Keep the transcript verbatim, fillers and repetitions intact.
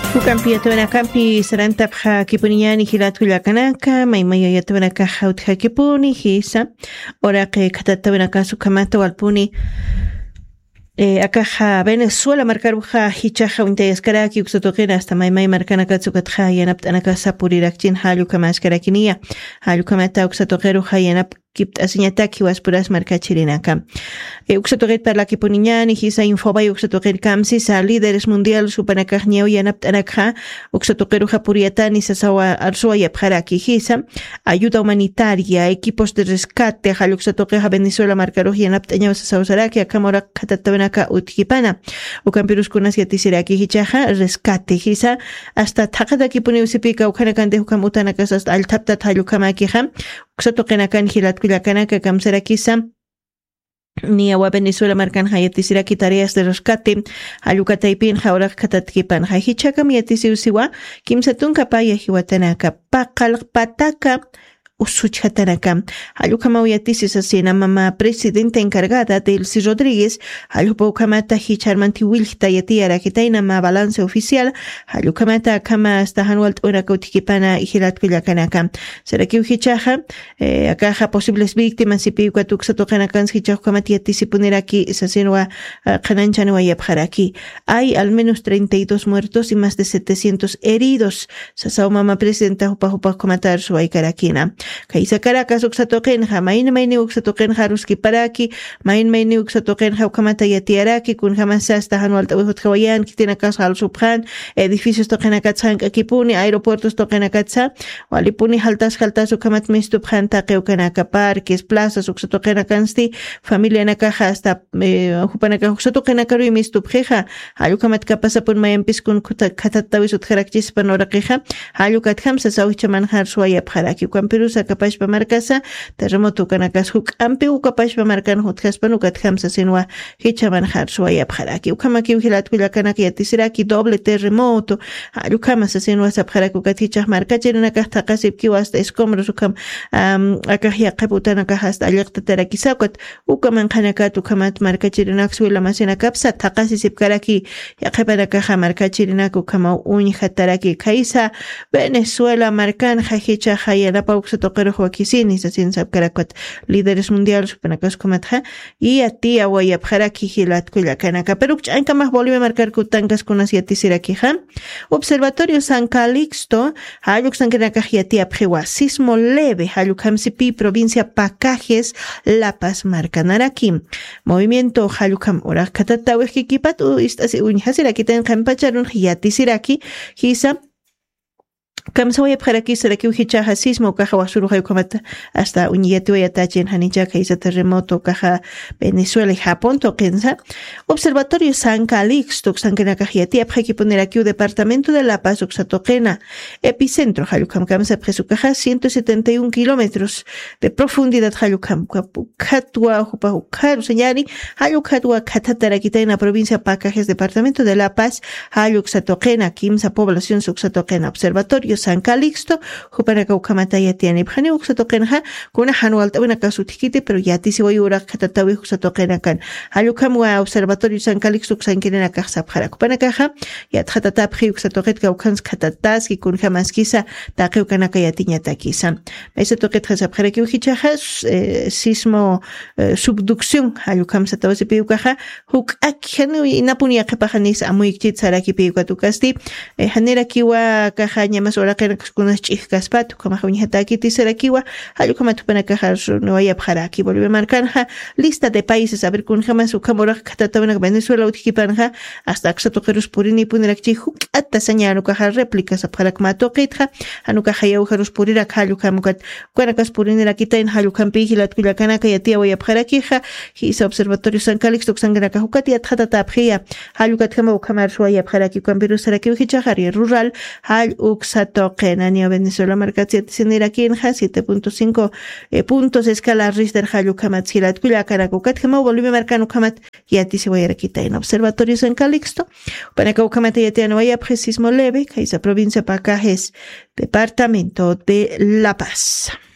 Ukampi yatwana kampi sarantapja kipuniñani hilatkullakanaka maymayo yatwanaka hautja kipuni hisa oraqe katattawanaka sukamata walpuni Eh, akaja Venezuela marcaruja hichaja untayaskaraki uksotokena hasta maymay markanaka tsukatja yanap anaka sapurirakchin halu kamaskarakinia halu kamata uksatokeruja yanap kipt asiñataki waspuras markachirinaka eh, uksatoket parlaki puniñani hisa infobay uksatoker kamsi sa líderes mundial supanakaj ñew yanap anaka uksatokeruja puriatani sasawa arsua yapjaraki hisa ayuda humanitaria equipos de rescate halu uksatokeja Venezuela marcaruja yanap ñew sasawsaraki akamora katattawanaka utkipana ukampirus kunas yatisiraki hichaja rescate hisa hasta taqadaki puni usipika ukhanakante hukamutanaka hasta altapta thalukamakija uksatokenakan hilatkullakanaka kamsarakisa ni agua Venezuela marcan hayatisiraki tareas de rescate halukataipin hauraq katatkipan hahichakam yatisiusiwa kimsatun kapaya hiwatanaka paqal pataka usuchatanaka halukama uyatisis asina mama presidenta encargada Delcy Rodríguez halupaukamata hicharmanti wilhta yatiara kitaina ma balance oficial halukamata kama hasta hanualt urakautikipana hilatkullakanaka seraki uhichaja eh, akaja posibles víctimas y piukatuksatukanakan hichajukamati yatisipuneraki sasinwa qananchanwa yapjaraki hay al menos treinta y dos muertos y más de setecientos heridos sasao mama presidenta hupahupa komatar suaykarakina Kaisa Caracas uksatokenja main maini uksatokenja ruskiparaki main maini uksatokenja ukamata yatiaraki kun jamás hasta hanualta uhutkawayan kitinakas al subhan edificios tokenakatsan akipuni aeropuertos tokenakatsa walipuni haltas haltas ukamat mistubhan taqeukanaka parques plazas uksatokenakansti familia nakaja hasta hupanaka uksatokenakaru mistubjeja halukamat kapasapun mayempis kun katattawis utjarakchis panoraqija halukat hamsa sauchaman harsuaya pharaki ukampirusa kapashpa markasa terremoto kanakas huk ampi ukapashpa markan hutjaspan ukathamsa sinwa hichaman harsuaya pharaki ukamaki uhilatkullakanaka yatisiraki doble terremoto halukamasa sinwa sapharaki ukathichaj markachirinaka taqasipki hasta escombros ukam akahya qaputanaka hasta alliqta tarakisawkat ukaman qanakat ukamat markachirinak suela masina kapsa taqasisipkaraki yaqapanaka markachirinaka ukama uñja taraki kaisa Venezuela markan hahicha hayanapa uksatoqero huakisini sasin sabkarakat líderes mundiales supanakas komatja y atia wayapjaraki hilatkullakanaka pero ch'ankamaj Bolivia marcar kutankas kunas yatisirakijan Observatorio San Calixto haluk sankanaka yatia pjewa sismo leve haluk hamsipi provincia Pacajes La Paz marcanaraki movimiento halukam oraq katatawejkikipat u istasi uñhasirakitan qampacharun yatisiraki hisa Kamsawaya pjaraki saraki uhichaja sismo kaja wasuruja yukamata hasta uñiyati wayatachin hanichaka isa terremoto kaja Venezuela y Japón tokensa Observatorio San Calixto sankenaka hiati apjaki poneraki departamento de La Paz uxatokena epicentro halukam kamsa pjesukaja ciento setenta y un kilómetros de profundidad halukam katwa hupa hukaru señari halukatwa katatarakita en la provincia Pacajes departamento de La Paz haluxatokena kimsa población suxatokena Observatorio San Calixto hupanaka ukamata yatiani bhani uksatokenja kuna hanualta una kasutikiti pero yatisi wayura katatawi uksatokenakan halukamwa Observatorio San Calixto sankinena kahsapjara kupanakaja yathatatapji uksatoketka ukans katataski kun jamaskisa taqiukanaka yatiñatakisa maisatoket khasapjaraki uhichaja sismo subducción halukam satawasi piukaja huk akhanu inapunia qapajanis amuyikchit saraki piukatukasti hanerakiwa kaja ñamas oraqenakas kunas ch'ijkaspatu kamajuñhataki tisarakiwa hallukamatupanaka nuwaya pjaraki Bolivia markanja lista de países a ver kun jamás ukamoraq katatawanak Venezuela utkipanja hasta aksatoqerus purini punerakchi huk'ata sañarukaja réplicas apjarak matoqitja hanukaja yawjarus purirak hallukamukat kuanakas purinirakitain hallukampi hilatkullakanaka yatia waya pjarakija hisa Observatorio San Calixto sankanaka hukati athatatapjia hallukatkama ukamar suwaya pjaraki kuampirusaraki uhichajari rural hal uksatoqena ni Venezuela markatsiatisiniraki en siete punto cinco eh, puntos escala Richter halukamat hilatkullakanaka ukatkama Bolivia markanu kamat yatisi wayarakita en Observatorio San Calixto panaka ukamat yatiano waya sismo leve kaisa provincia Pacajes departamento de La Paz.